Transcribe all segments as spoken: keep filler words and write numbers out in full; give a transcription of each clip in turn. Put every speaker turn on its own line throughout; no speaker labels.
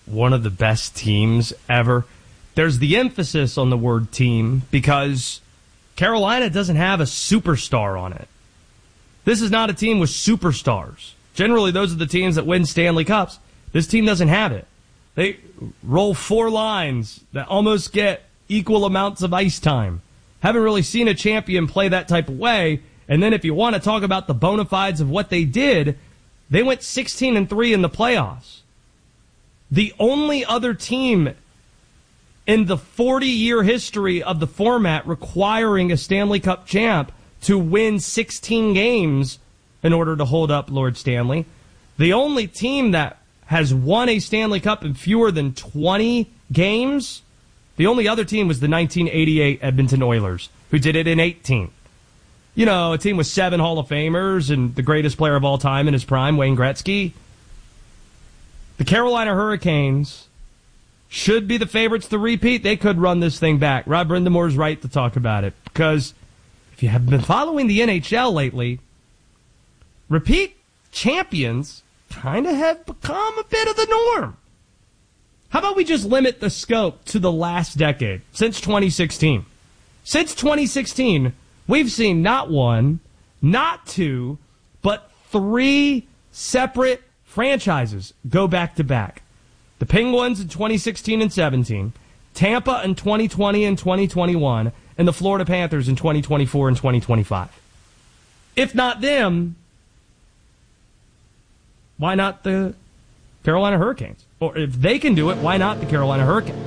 one of the best teams ever. There's the emphasis on the word team because Carolina doesn't have a superstar on it. This is not a team with superstars. Generally, those are the teams that win Stanley Cups. This team doesn't have it. They roll four lines that almost get equal amounts of ice time. Haven't really seen a champion play that type of way. And then if you want to talk about the bona fides of what they did, they went sixteen and three in the playoffs. The only other team in the forty-year history of the format requiring a Stanley Cup champ to win sixteen games in order to hold up Lord Stanley. The only team that has won a Stanley Cup in fewer than twenty games, the only other team was the nineteen eighty-eight Edmonton Oilers, who did it in eighteen. You know, a team with seven Hall of Famers and the greatest player of all time in his prime, Wayne Gretzky. The Carolina Hurricanes should be the favorites to repeat. They could run this thing back. Rob Brindamore's right to talk about it, because if you have been following the N H L lately, repeat champions kind of have become a bit of the norm. How about we just limit the scope to the last decade, since twenty sixteen? Since twenty sixteen, we've seen not one, not two, but three separate franchises go back-to-back. The Penguins in twenty sixteen and seventeen, Tampa in twenty twenty and twenty twenty-one, and the Florida Panthers in twenty twenty-four and twenty twenty-five. If not them, why not the Carolina Hurricanes? Or if they can do it, why not the Carolina Hurricanes?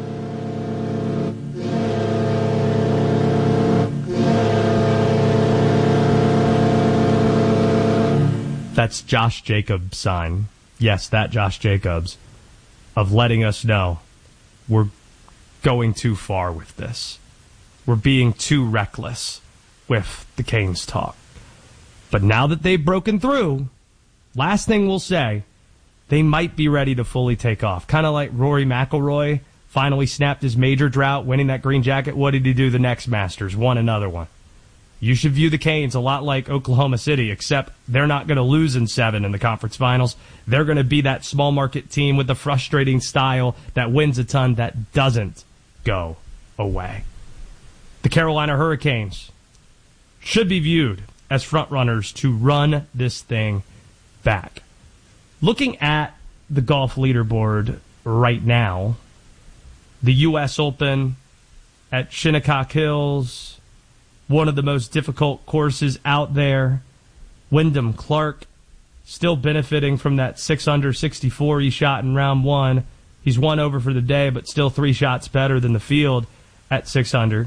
That's Josh Jacobs' sign. Yes, that Josh Jacobs, of letting us know we're going too far with this. We're being too reckless with the Canes talk. But now that they've broken through, last thing we'll say, they might be ready to fully take off. Kind of like Rory McIlroy finally snapped his major drought, winning that green jacket. What did he do the next Masters? Won another one. You should view the Canes a lot like Oklahoma City, except they're not going to lose in seven in the conference finals. They're going to be that small market team with the frustrating style that wins a ton that doesn't go away. The Carolina Hurricanes should be viewed as frontrunners to run this thing back. Looking at the golf leaderboard right now, the U S Open at Shinnecock Hills, one of the most difficult courses out there. Wyndham Clark still benefiting from that six under sixty-four he shot in round one. He's one over for the day, but still three shots better than the field at six under.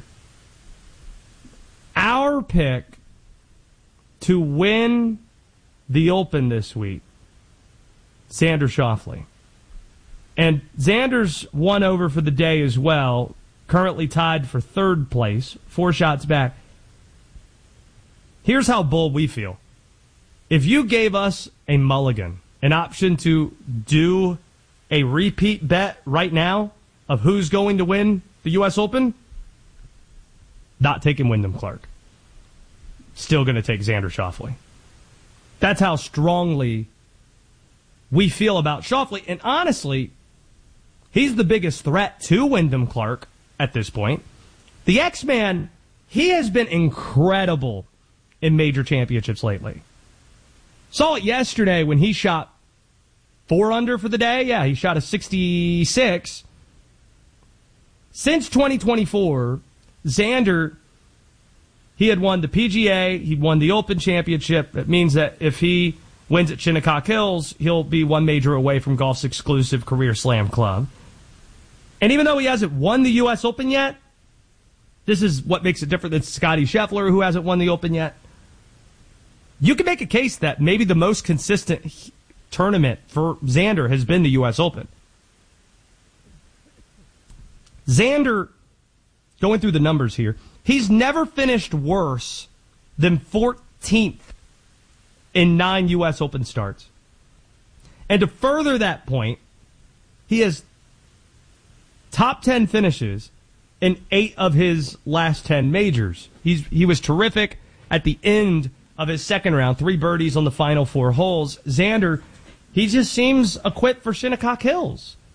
Our pick to win the Open this week, Xander Schauffele. And Xander's one over for the day as well, currently tied for third place, four shots back. Here's how bold we feel. If you gave us a mulligan, an option to do a repeat bet right now of who's going to win the U S Open, not taking Wyndham Clark. Still going to take Xander Schauffele. That's how strongly we feel about Schauffele. And honestly, he's the biggest threat to Wyndham Clark at this point. The X-Man, he has been incredible in major championships lately. Saw it yesterday when he shot four under for the day. Yeah, he shot a sixty-six. Since twenty twenty-four, Xander, he had won the P G A, he won the Open Championship. That means that if he wins at Shinnecock Hills, he'll be one major away from golf's exclusive Career Slam Club. And even though he hasn't won the U S Open yet, this is what makes it different than Scottie Scheffler, who hasn't won the Open yet. You can make a case that maybe the most consistent tournament for Xander has been the U S Open. Xander, going through the numbers here, he's never finished worse than fourteenth in nine U S Open starts. And to further that point, he has top ten finishes in eight of his last ten majors. He's he was terrific at the end of his second round, three birdies on the final four holes. Xander, he just seems equipped for Shinnecock Hills.